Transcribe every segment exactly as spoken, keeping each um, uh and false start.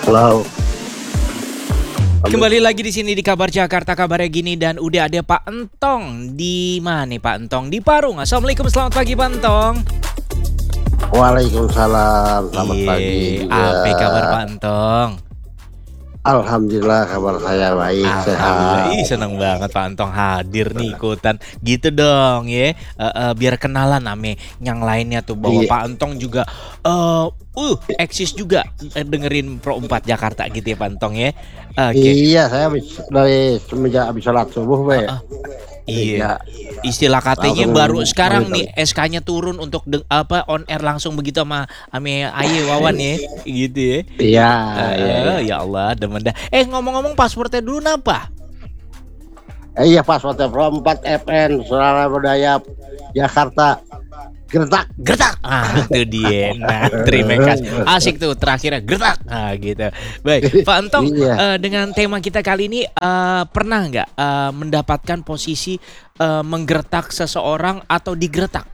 Halo. Kembali lagi di sini di Kabar Jakarta, kabarnya gini dan udah ada Pak Entong. Di mana nih Pak Entong? Di Parung. Assalamualaikum, selamat pagi Pak Entong. Waalaikumsalam, selamat Iye, pagi juga. apa kabar Pak Entong? Alhamdulillah kabar saya baik, Alhamdulillah, sehat. ih seneng banget Pak Entong hadir nih ikutan. Gitu dong ya, Eh, eh, biar kenalan ame yang lainnya tuh bahwa Iya, Pak Entong juga eh uh eksis juga eh, dengerin Pro empat Jakarta gitu ya Pak Entong ya. Oke. iya saya habis dari semenjak habis sholat subuh, Be. Heeh. Iya, Iya, istilah katanya langsung baru sekarang monitor. nih S K-nya turun untuk de- apa on air langsung begitu sama ame Aye Wawan ya, gitu ya. Iya, iya, Eh, iya. ya Allah, demen dah. Eh ngomong-ngomong pasportnya dulu napa? Eh, iya Pak Sote Pro empat F N, Suara Budaya Jakarta. Gertak. Gertak. Ah, itu dia. Nah, terima kasih. Asik tuh terakhirnya gertak. Ah, gitu. Baik, Pak Entong, Iya. eh, dengan tema kita kali ini eh, pernah nggak eh, mendapatkan posisi eh, menggertak seseorang atau digertak?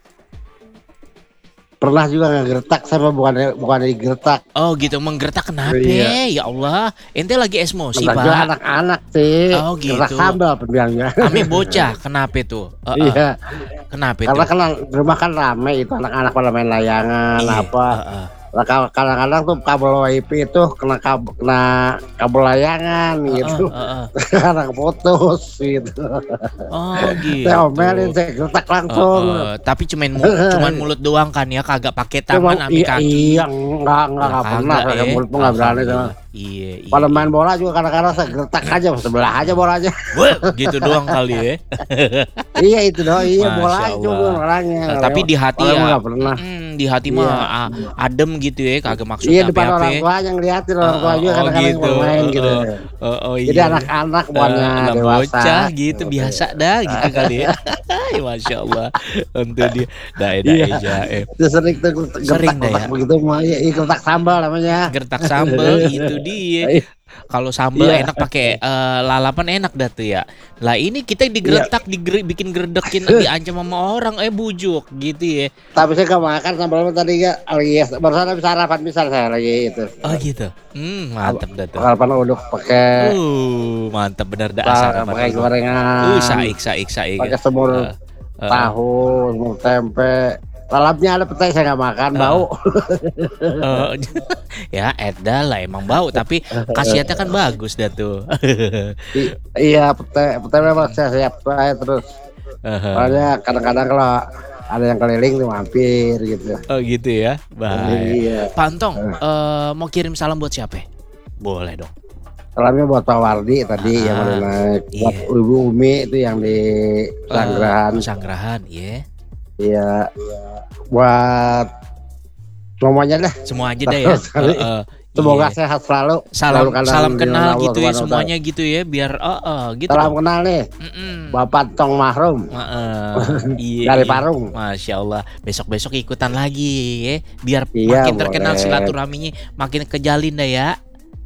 Pernah juga ngegertak, saya mah bukan bukan digertak. Oh gitu, menggertak kenapa? Iya. Ya Allah, ente lagi emosi Pernah juga Pak. anak-anak sih. Oh Gertak gitu. sambal pembilangnya. Ame bocah, kenapa tuh? Eh, eh, Iya. kenapa Karena tuh? kan di rumah kan rame itu anak-anak pada main layangan Iya. apa. eh, eh. Nah, kalau- kadang-kadang tuh kabel wifi itu kena kabel, kena kabel layangan Eh, eh, gitu. eh, eh. Kadang putus gitu. Oh gitu. Saya omelin, saya gertak Eh, langsung. eh. Tapi cuman mu- cuman mulut doang kan ya, kagak pakai Cuma tangan ame iya, kaki. iya enggak enggak Ya enggak pernah kagak saya ya. mulut pun enggak berani sama. Alhamdulillah. Iya, iya. Pada main bola juga kadang-kadang saya gertak aja sebelah aja bolanya. Wah, gitu doang kali ya. Iya itu doang, iya Masya bola aja Allah. orangnya. Eh, tapi di hati Orang ya, enggak pernah. mm, di hati Iya. mah ah, adem gitu ya, kagak maksud Iya depan apa-apa. orang tua yang ngeliatin orang tua Oh, juga oh, kadang-kadang gitu. bermain Oh, gitu. oh, oh, oh, Jadi iya. anak-anak Eh, bukannya anak dewasa. bocah gitu biasa dah gitu kali ya. Masya Allah, untuk dia dae dae Iya. jae. Itu sering tuh Sering dah gertak-gertak ya. begitu mah iya iya, gertak sambal namanya. Gertak sambel itu dia. Kalau sambel Iya. enak pakai eh, lalapan enak dah tuh ya. Lah ini kita digertak, digere- bikin geredekin, diancam sama orang, eh bujuk gitu ya. Tapi saya gak makan sambal tadi ya lagi barusan habis sarapan misal saya lagi itu. Oh gitu. Hmm, mantep dah tuh. Sarapan uduk pakai Uh, mantep bener dah pa- sarapan pakai dulu. gorengan. Uh, saik saik saik. Pakai semur Eh, eh, tahu, semur tempe. Lalapnya ada petai saya nggak makan, bau. eh, ya Edda lah emang bau tapi khasiatnya kan bagus dah tuh. I- iya petai, petai memang saya siap saya terus. Soalnya kadang-kadang kalau ada yang keliling tuh mampir gitu. Oh gitu ya. Baik. Iya. Pak Antong, eh, mau kirim salam buat siapa? Boleh dong. Salamnya buat Pak Wardi tadi Ah, yang udah naik. Buat iya. Ibu Umi itu yang di Sanggrahan. Eh, Sanggrahan, iya. Iya. Buat semuanya dah. Semua aja dah ya. Sekali. Eh, eh, Semoga iya. sehat selalu. Salam Selalu kandang salam di kenal Allah gitu ya Subhanahu wa Ta'ala. semuanya gitu ya biar eh eh, gitu. Salam dong. kenal nih. Mm-mm. Bapak Tong Mahrum Heeh, iya, dari iya. Parung. Masya Allah. Besok-besok ikutan lagi ya. Biar Iya, makin terkenal boleh. silaturahminya makin kejalin dah ya.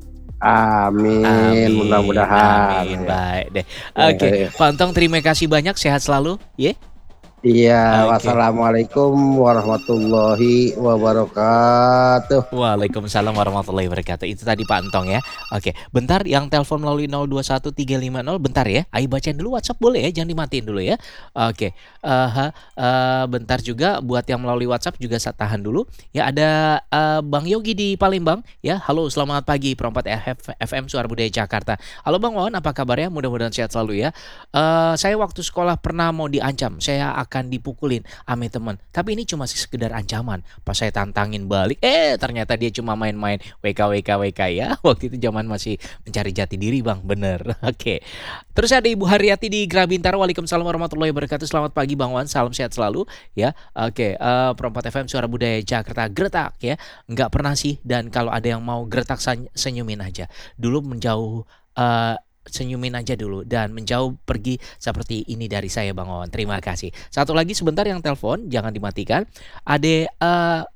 Amin, mudah-mudahan. Amin. Ya. Baik deh. Ya, Oke, ya. Pak Antong terima kasih banyak, sehat selalu, ya. Iya, Oke. wassalamualaikum warahmatullahi wabarakatuh. Waalaikumsalam warahmatullahi wabarakatuh. Itu tadi Pak Antong ya. Oke, bentar yang telepon melalui nol dua satu tiga lima nol, bentar ya. Ayo bacain dulu WhatsApp boleh ya, jangan dimatiin dulu ya. Oke. Eh, ha, eh, bentar juga buat yang melalui WhatsApp juga saya tahan dulu. Ya ada eh, Bang Yogi di Palembang ya. Halo, selamat pagi Perempat F M Suara Budaya Jakarta. Halo Bang Wawan, apa kabarnya? Mudah-mudahan sehat selalu ya. Eh, saya waktu sekolah pernah mau diancam. Saya akan dipukulin ame teman. Tapi ini cuma sekedar ancaman. Pas saya tantangin balik, eh ternyata dia cuma main-main W K W K W K ya. Waktu itu zaman masih mencari jati diri Bang, bener. Oke. Terus ada Ibu Haryati di Grabintaro. Waalaikumsalam warahmatullahi wabarakatuh. Selamat pagi Bang Wan, salam sehat selalu ya. Oke, eh, Perempat F M Suara Budaya Jakarta, gertak ya. Nggak pernah sih, dan kalau ada yang mau gertak senyumin aja. Dulu menjauh eh, senyumin aja dulu dan menjauh pergi seperti ini dari saya Bang Wawan. Terima kasih. Satu lagi sebentar yang telepon, jangan dimatikan. Ade uh,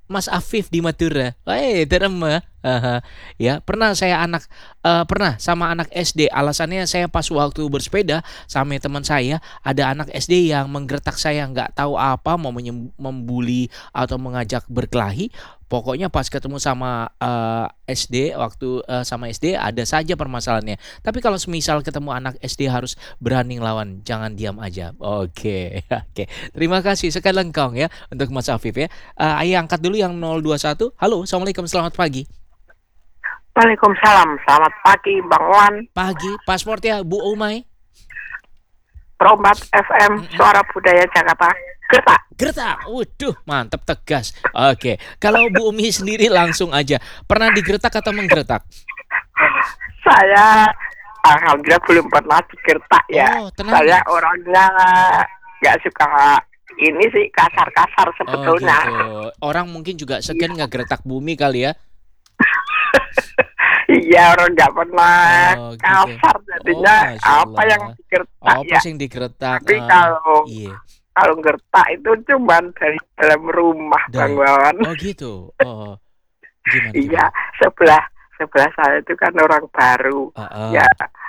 Mas Afif di Madura. Hei, terema. Aha. Ya, pernah saya anak eh, pernah sama anak S D. Alasannya saya pas waktu bersepeda sama teman saya, ada anak S D yang menggertak saya nggak tahu apa, mau menyem- membuli atau mengajak berkelahi. Pokoknya pas ketemu sama eh, S D waktu eh, sama S D ada saja permasalahannya. Tapi kalau semisal ketemu anak S D harus berani ngelawan, jangan diam aja. Oke, oke. Terima kasih sekali lengkong ya untuk Mas Afif ya. Eh, Ayah angkat dulu yang nol dua satu. Halo, Assalamualaikum, selamat pagi. Waalaikumsalam, selamat pagi Bang Wan. Pagi, pasportnya Bu Umay. Rombat F M, Suara Budaya Jakarta. Gertak. Gertak, waduh mantap tegas. Oke, kalau Bu Umi sendiri langsung aja. Pernah digertak atau menggertak? Saya alhamdulillah belum pernah digertak ya. Oh, tenang. Saya orangnya nggak suka ini sih kasar-kasar Oh sebetulnya. gitu. Orang mungkin juga segan ngegertak bumi kali ya. Iya, orang nggak pernah Oh gitu. kasar jadinya. Oh, Masya apa yang Allah. digertak Oh, ya. pas yang digertak. Tapi ah, kalau iya. kalau gertak itu cuman dari dalam rumah Dari- Bang Wan. Oh gitu. Oh. Gimana? Iya, gimana? sebelah sebelah saya itu kan orang baru. Ah, ah. Ya